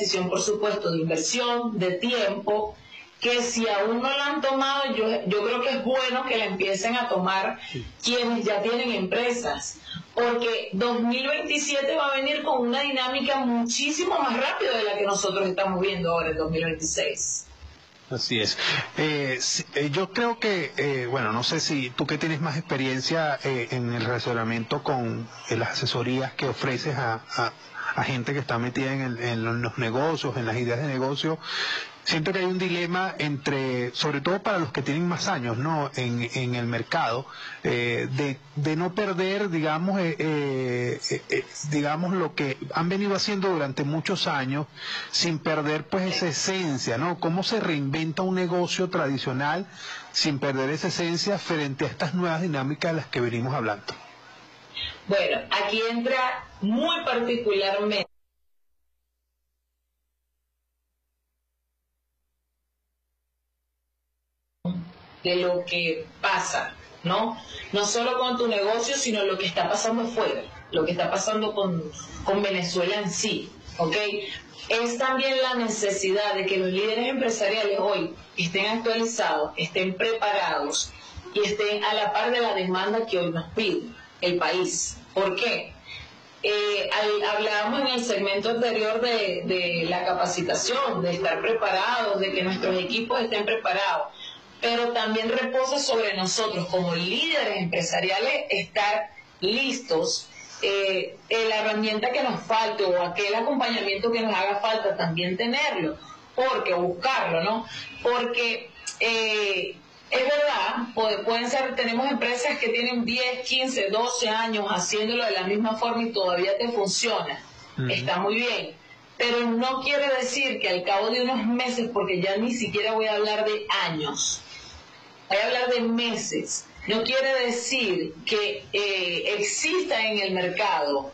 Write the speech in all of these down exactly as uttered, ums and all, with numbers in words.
decisión, por supuesto, de inversión, de tiempo, que si aún no la han tomado, yo, yo creo que es bueno que la empiecen a tomar quienes ya tienen empresas, porque dos mil veintisiete va a venir con una dinámica muchísimo más rápida de la que nosotros estamos viendo ahora en dos mil veintiséis. Así es. Eh, eh, yo creo que, eh, bueno, no sé si tú que tienes más experiencia eh, en el relacionamiento con eh, las asesorías que ofreces a, a, a gente que está metida en, el, en los negocios, en las ideas de negocio, siento que hay un dilema entre, sobre todo para los que tienen más años, ¿no?, en, en el mercado, eh, de, de no perder, digamos, eh, eh, eh, digamos, lo que han venido haciendo durante muchos años, sin perder, pues, esa esencia, ¿no? ¿Cómo se reinventa un negocio tradicional sin perder esa esencia frente a estas nuevas dinámicas de las que venimos hablando? Bueno, aquí entra muy particularmente de lo que pasa, ¿no? No solo con tu negocio, sino lo que está pasando fuera, lo que está pasando con, con Venezuela en sí, ¿ok? Es también la necesidad de que los líderes empresariales hoy estén actualizados, estén preparados y estén a la par de la demanda que hoy nos pide el país. ¿Por qué? Eh, al, hablábamos en el segmento anterior de, de la capacitación, de estar preparados, de que nuestros equipos estén preparados, pero también reposa sobre nosotros como líderes empresariales estar listos, eh, eh, la herramienta que nos falte o aquel acompañamiento que nos haga falta también tenerlo, porque buscarlo, ¿no? Porque eh, es verdad, puede, pueden ser, tenemos empresas que tienen diez, quince, doce años haciéndolo de la misma forma y todavía te funciona, uh-huh. Está muy bien. Pero no quiere decir que al cabo de unos meses, porque ya ni siquiera voy a hablar de años, voy a hablar de meses, no quiere decir que eh, exista en el mercado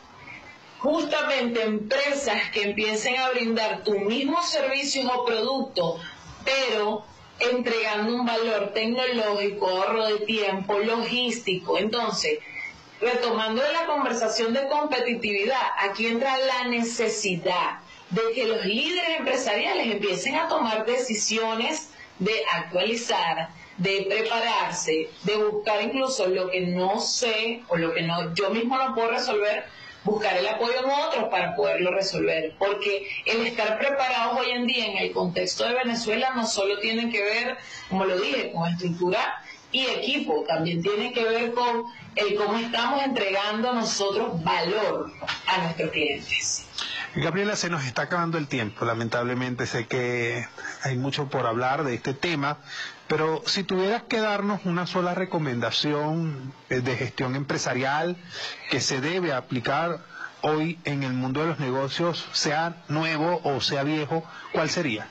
justamente empresas que empiecen a brindar tu mismo servicio o producto, pero entregando un valor tecnológico, ahorro de tiempo, logístico. Entonces, retomando la conversación de competitividad, aquí entra la necesidad de que los líderes empresariales empiecen a tomar decisiones de actualizar, de prepararse, de buscar incluso lo que no sé o lo que no yo mismo no puedo resolver, buscar el apoyo en otros para poderlo resolver, porque el estar preparados hoy en día en el contexto de Venezuela no solo tiene que ver, como lo dije, con estructura y equipo, también tiene que ver con el cómo estamos entregando nosotros valor a nuestros clientes. Gabriela, se nos está acabando el tiempo, lamentablemente. Sé que hay mucho por hablar de este tema, pero si tuvieras que darnos una sola recomendación de gestión empresarial que se debe aplicar hoy en el mundo de los negocios, sea nuevo o sea viejo, ¿cuál sería?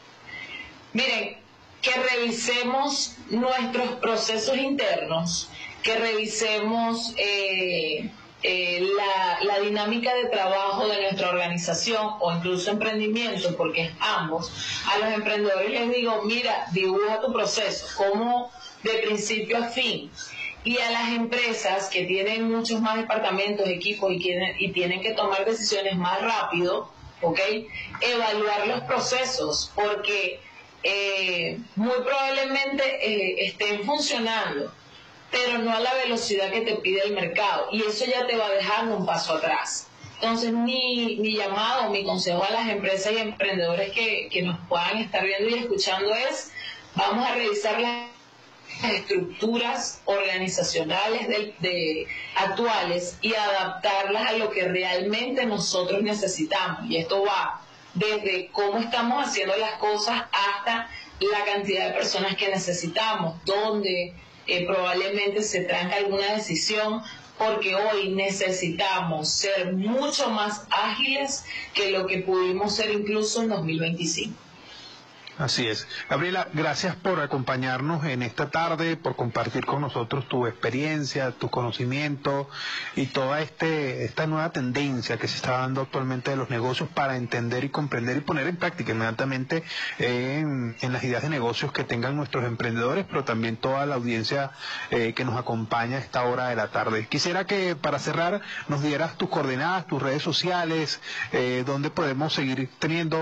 Miren, que revisemos nuestros procesos internos, que revisemos eh, eh, la, la dinámica de trabajo de nuestra organización o incluso emprendimiento, porque es ambos. A los emprendedores les digo, mira, dibuja tu proceso, como de principio a fin. Y a las empresas que tienen muchos más departamentos, equipos y, tienen, y tienen que tomar decisiones más rápido, ¿ok? Evaluar los procesos, porque eh, muy probablemente eh, estén funcionando, pero no a la velocidad que te pide el mercado, y eso ya te va dejando un paso atrás. Entonces mi, mi llamado, mi consejo a las empresas y emprendedores que, que nos puedan estar viendo y escuchando es, vamos a revisar las estructuras organizacionales de, de actuales y adaptarlas a lo que realmente nosotros necesitamos, y esto va desde cómo estamos haciendo las cosas hasta la cantidad de personas que necesitamos, donde eh, probablemente se tranca alguna decisión, porque hoy necesitamos ser mucho más ágiles que lo que pudimos ser incluso en dos mil veinticinco. Así es. Gabriela, gracias por acompañarnos en esta tarde, por compartir con nosotros tu experiencia, tu conocimiento y toda este, esta nueva tendencia que se está dando actualmente de los negocios para entender y comprender y poner en práctica inmediatamente en, en las ideas de negocios que tengan nuestros emprendedores, pero también toda la audiencia eh, que nos acompaña a esta hora de la tarde. Quisiera que para cerrar nos dieras tus coordenadas, tus redes sociales, eh, donde podemos seguir teniendo